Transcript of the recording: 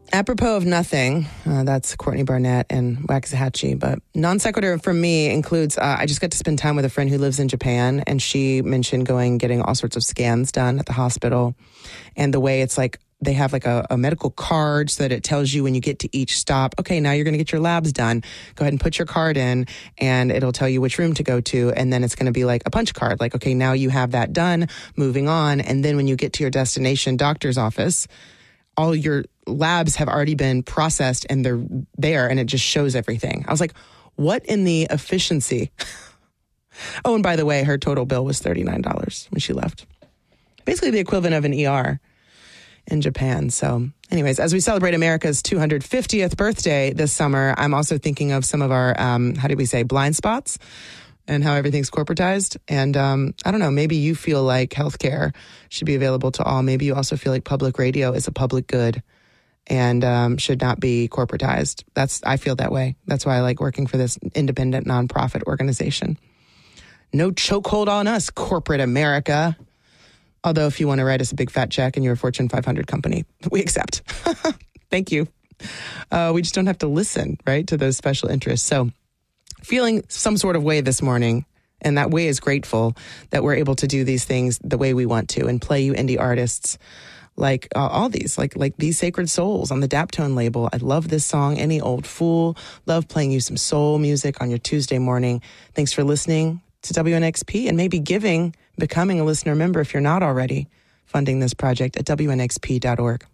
Apropos of nothing, that's Courtney Barnett and Waxahachie. But non sequitur for me includes, I just got to spend time with a friend who lives in Japan, and she mentioned getting all sorts of scans done at the hospital. And the way it's like, they have like a medical card so that it tells you when you get to each stop, okay, now you're going to get your labs done. Go ahead and put your card in, and it'll tell you which room to go to. And then it's going to be like a punch card, like, okay, now you have that done, moving on. And then when you get to your destination doctor's office, all your labs have already been processed and they're there, and it just shows everything. I was like, what in the efficiency? Oh, and by the way, her total bill was $39 when she left. Basically the equivalent of an ER in Japan. So anyways, as we celebrate America's 250th birthday this summer, I'm also thinking of some of our, blind spots and how everything's corporatized. And I don't know, maybe you feel like healthcare should be available to all. Maybe you also feel like public radio is a public good and should not be corporatized. I feel that way. That's why I like working for this independent nonprofit organization. No chokehold on us, corporate America. Although if you want to write us a big fat check and you're a Fortune 500 company, we accept. Thank you. We just don't have to listen, right, to those special interests. So feeling some sort of way this morning, and that way is grateful that we're able to do these things the way we want to and play you indie artists like all these, like These Sacred Souls on the Daptone label. I love this song, Any Old Fool. Love playing you some soul music on your Tuesday morning. Thanks for listening to WNXP and maybe becoming a listener member if you're not already, funding this project at WNXP.org.